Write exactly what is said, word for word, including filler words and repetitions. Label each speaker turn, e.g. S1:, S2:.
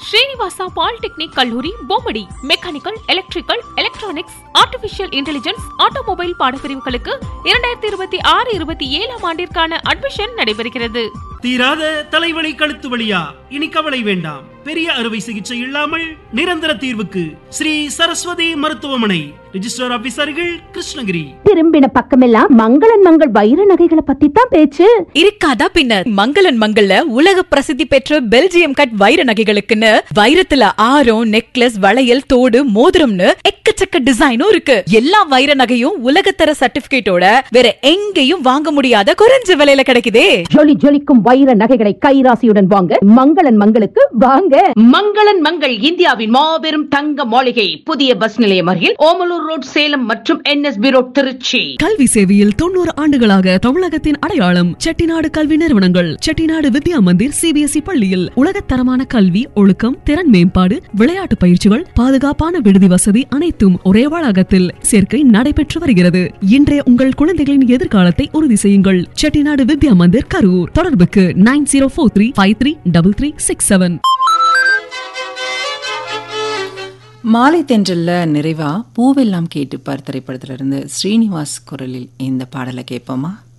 S1: Srinivasa polytechnic கல்லூரி Bommidi. Mechanical, electrical, electronics, artificial intelligence, automobile பாடப்பிரிவுகளுக்கு இரண்டாயிரத்தி இருபத்தி ஆறு இருபத்தி ஏழாம் ஆண்டிற்கான அட்மிஷன் நடைபெறுகிறது.
S2: தீராத தலைவலி கழுத்து வலியா? இனி கவலை வேண்டாம். பெரிய அறுவை சிகிச்சை இல்லாமல் நிரந்தர தீர்வுக்கு ஸ்ரீ சரஸ்வதி மருத்துவமனை. ரிஜிஸ்டர் ஆபீசர்கள் கிருஷ்ணகிரி.
S3: திரும்பின பக்கமெல்லாம் மங்களன் மங்கள் வைர நகைகளை பத்தி தான் பேச்சு.
S4: இருக்காதா பின்னர். மங்களன் மங்கள்ல உலக பிரசித்தி பெற்ற பெல்ஜியம் கட் வைர நகைகளுக்குன்னு வைரத்துல ஆரம், நெக்லஸ், வளையல், தோடு, மோதிரம்னு எக்கச்சக்க டிசைனும் இருக்கு. எல்லா வைர நகையும் உலகத்தர சர்டிபிகேட்டோட வேற எங்கேயும் வாங்க முடியாத குறைஞ்ச விலையில கிடைக்குதே.
S3: ஜொலி ஜொலிக்கும் வைர நகைகளை கைராசியுடன் வாங்க மங்களன் மங்களுக்கு வாங்க.
S5: மங்களன் மங்கள் இந்தியாவின் மாபெரும் தங்க மாளிகை, புதிய பஸ் நிலையம் அருகில் ஓமலூர் ரோட், சேலம் மற்றும் என்எஸ்பி ரோட், திருச்சி.
S6: கல்வி சேவையில் தொண்ணூறு ஆண்டுகளாக தமிழகத்தின் அடையாளம் செட்டிநாடு கல்வி நிறுவனங்கள். செட்டிநாடு வித்யா மந்திர் சிபிஎஸ்இ பள்ளியில் உலகத்தரமான கல்வி, ஒழுக்கம், திறன் மேம்பாடு, விளையாட்டு பயிற்சிகள், பாதுகாப்பான விடுதி வசதி அனைத்தும் ஒரே வளாகத்தில். சேர்க்கை நடைபெற்று வருகிறது. இன்றைய உங்கள் குழந்தைகளின் எதிர்காலத்தை உறுதி செய்யுங்கள். செட்டிநாடு வித்யா மந்திர், கரூர். தொடர்புக்கு nine zero four three five three double three six seven.
S7: மாலை தென்றல்ல நிறைவா பூவெல்லாம் கேட்டுப்பார் திரைப்படத்திலிருந்து ஸ்ரீனிவாஸ் குரலில் இந்த பாடலை கேட்போமா?